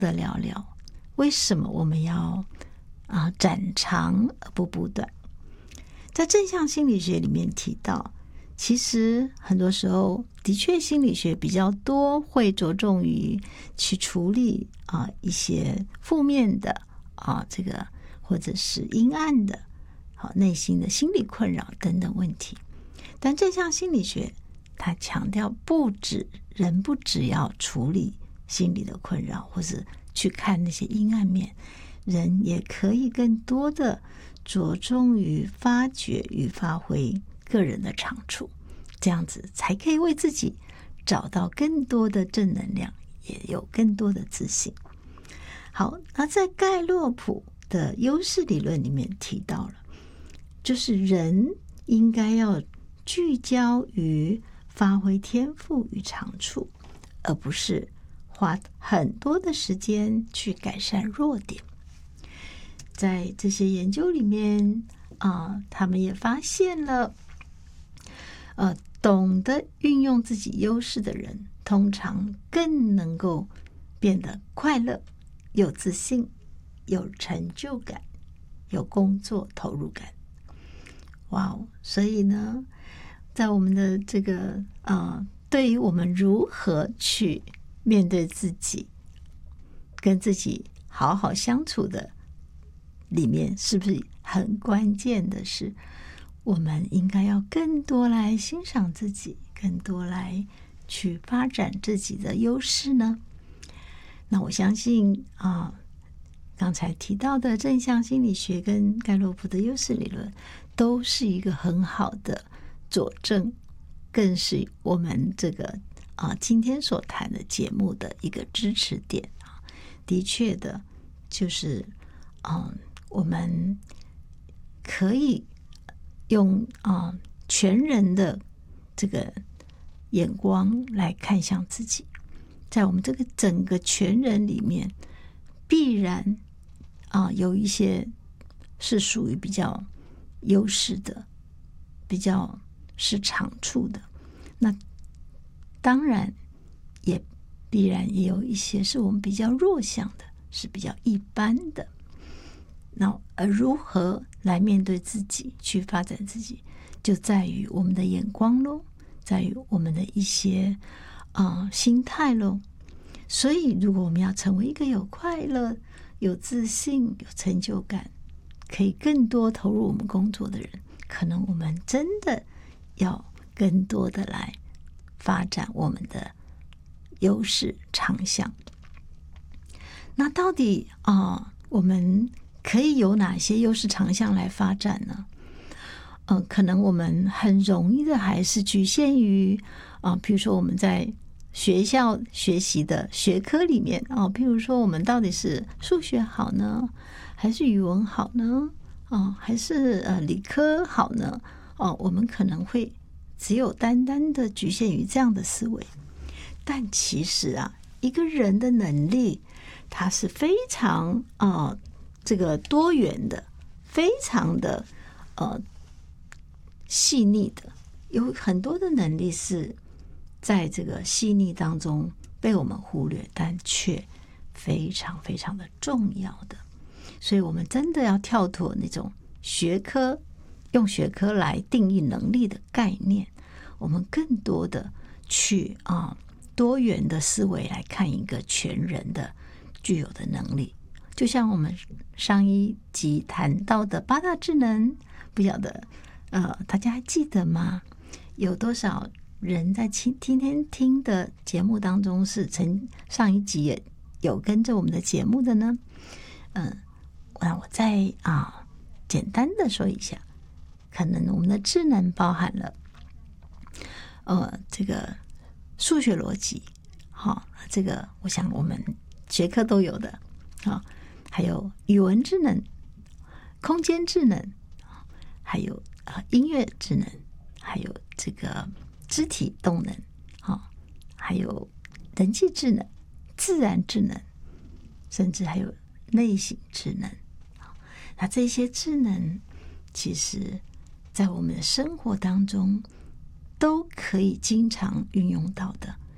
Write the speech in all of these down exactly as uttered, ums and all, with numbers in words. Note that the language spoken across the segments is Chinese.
的聊聊，为什么我们要啊展长而不补短？在正向心理学里面提到，其实很多时候的确心理学比较多会着重于去处理啊一些负面的啊这个或者是阴暗的好内心的心理困扰等等问题。但正向心理学它强调不止人不只要处理心理的困扰或是去看那些阴暗面，人也可以更多的着重于发掘与发挥个人的长处，这样子才可以为自己找到更多的正能量，也有更多的自信。好，那在盖洛普的优势理论里面提到了，就是人应该要聚焦于发挥天赋与长处，而不是花很多的时间去改善弱点。在这些研究里面啊、呃，他们也发现了，呃，懂得运用自己优势的人，通常更能够变得快乐、有自信、有成就感、有工作投入感。哇哦！所以呢，在我们的这个呃，对于我们如何去面对自己，跟自己好好相处的里面，是不是很关键的是，我们应该要更多来欣赏自己，更多来去发展自己的优势呢？那我相信啊，刚才提到的正向心理学跟盖洛普的优势理论，都是一个很好的佐证，更是我们这个啊今天所谈的节目的一个支持点啊。的确的，就是嗯，我们可以用啊全人的这个眼光来看向自己，在我们这个整个全人里面，必然啊有一些是属于比较优势的，比较是长处的，那当然也必然也有一些是我们比较弱项的，是比较一般的。那而如何来面对自己，去发展自己，就在于我们的眼光咯，在于我们的一些啊、呃、心态咯。所以如果我们要成为一个有快乐、有自信、有成就感，可以更多投入我们工作的人，可能我们真的要更多的来发展我们的优势长项。那到底啊、呃，我们可以有哪些优势长项来发展呢？嗯、呃，可能我们很容易的还是局限于啊、呃，比如说我们在学校学习的学科里面啊、呃，譬如说我们到底是数学好呢，还是语文好呢？啊、呃，还是呃理科好呢？哦、呃，我们可能会只有单单的局限于这样的思维。但其实啊，一个人的能力，它是非常啊。呃这个多元的，非常的呃细腻的，有很多的能力是在这个细腻当中被我们忽略，但却非常非常的重要的。所以我们真的要跳脱那种学科，用学科来定义能力的概念，我们更多的去啊、呃、多元的思维来看一个全人的具有的能力。就像我们上一集谈到的八大智能，不晓得呃大家还记得吗？有多少人在今天听的节目当中是曾上一集也有跟着我们的节目的呢？嗯，那我再啊简单的说一下，可能我们的智能包含了呃这个数学逻辑，好、哦，这个我想我们学科都有的，好、哦。还有语文智能、空间智能，还有呃音乐智能，还有这个肢体动能，啊、哦，还有人际智能、自然智能，甚至还有内省智能。那这些智能，其实在我们的生活当中都可以经常运用到的。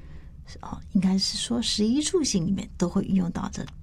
哦，应该是说食衣住行里面都会运用到这